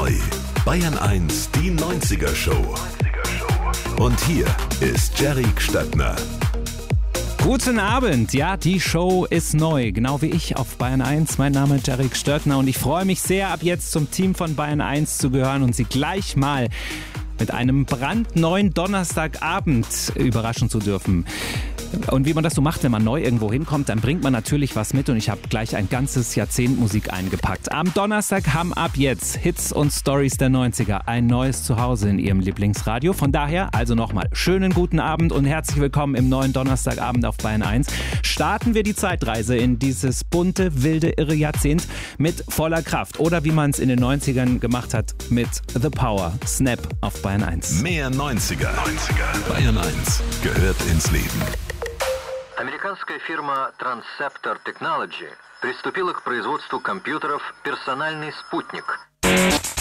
neu. Bayern 1, die 90er Show. Und hier ist Jerry Stöckner. Guten Abend, ja, die Show ist neu, genau wie ich auf Bayern 1. Mein Name ist Jerry Stöckner und ich freue mich sehr, ab jetzt zum Team von Bayern 1 zu gehören und Sie gleich mal mit einem brandneuen Donnerstagabend überraschen zu dürfen. Und wie man das so macht, wenn man neu irgendwo hinkommt, dann bringt man natürlich was mit und ich habe gleich ein ganzes Jahrzehnt Musik eingepackt. Am Donnerstag haben ab jetzt Hits und Stories der 90er ein neues Zuhause in Ihrem Lieblingsradio. Von daher also nochmal schönen guten Abend und herzlich willkommen im neuen Donnerstagabend auf Bayern 1. Starten wir die Zeitreise in dieses bunte, wilde, irre Jahrzehnt mit voller Kraft. Oder wie man es in den 90ern gemacht hat, mit The Power. Snap auf Bayern 1. Mehr 90er. Bayern 1 gehört ins Leben. Американская фирма Transceptor Technology приступила к производству компьютеров «Персональный спутник».